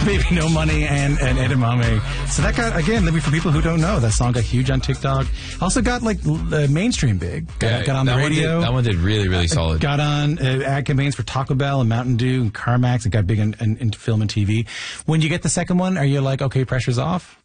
Baby No Money and Edamame. So that got, again, maybe for people who don't know, that song got huge on TikTok. Also got like mainstream big. Got on the radio. That one did really, really solid. Got on ad campaigns for Taco Bell and Mountain Dew and CarMax. It got big in film and TV. When you get the second one, are you like, okay, pressure's off?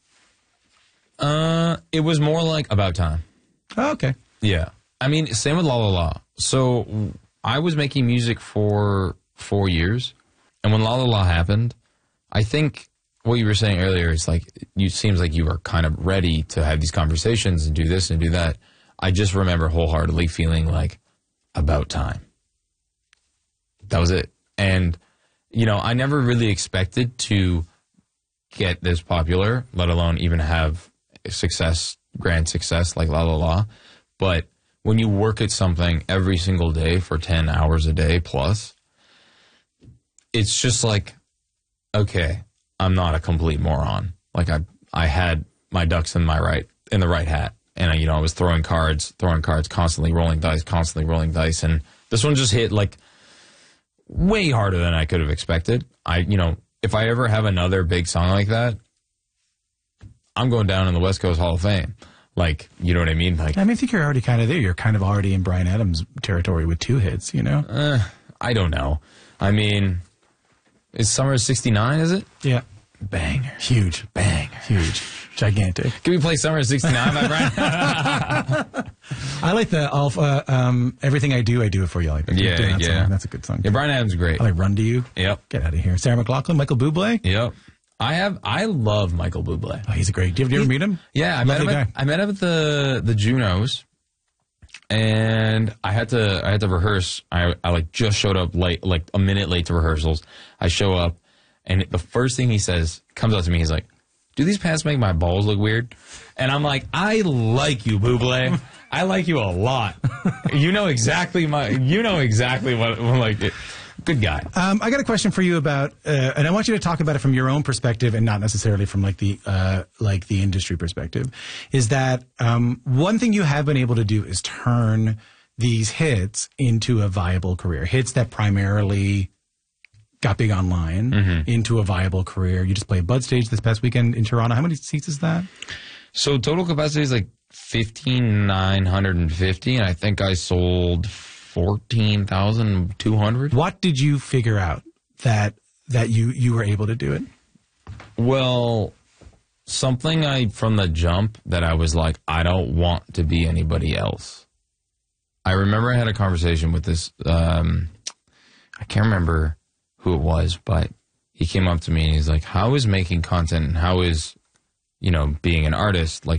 It was more like about time. Oh, okay. Yeah. I mean, same with La La La. So I was making music for 4 years, and when La La La happened, I think what you were saying earlier is like, it seems like you were kind of ready to have these conversations and do this and do that. I just remember wholeheartedly feeling like, about time. That was it. And, you know, I never really expected to get this popular, let alone even have success, grand success like La La La. But when you work at something every single day for 10 hours a day plus, it's just like, okay, I'm not a complete moron. Like I had my ducks in the right hat. And, you know, I was throwing cards, constantly rolling dice. And this one just hit like way harder than I could have expected. You know, if I ever have another big song like that, I'm going down in the West Coast Hall of Fame. Like, you know what I mean? Like, I think you're already kind of there. You're kind of already in Bryan Adams territory with 2 hits, you know? I don't know. I mean, is Summer of '69, is it? Yeah. Bang. Huge. Bang. Huge. Gigantic. Can we play Summer of '69 by Bryan? I like the Everything I Do It For You. I like that. Yeah. Song. That's a good song. Yeah, Bryan Adams is great. I like Run to You. Yep. Get out of here. Sarah McLachlan, Michael Bublé. Yep. I love Michael Bublé. Oh, he's a great. Did you ever meet him? Yeah, I met him at the Junos, and I had to rehearse. I like just showed up late, like a minute late to rehearsals. I show up, and the first thing he says comes up to me. He's like, "Do these pants make my balls look weird?" And I'm like, "I like you, Bublé. I like you a lot. You know exactly what like it." Good guy. I got a question for you about, and I want you to talk about it from your own perspective and not necessarily from like the industry perspective. Is that one thing you have been able to do is turn these hits into a viable career, hits that primarily got big online into a viable career. You just played Bud Stage this past weekend in Toronto. How many seats is that? So total capacity is like 15,950, and I think I sold 14,200. What did you figure out that you were able to do it? Well, something from the jump that I was like, I don't want to be anybody else. I remember I had a conversation with this, I can't remember who it was, but he came up to me and he's like, how is making content and how is, you know, being an artist like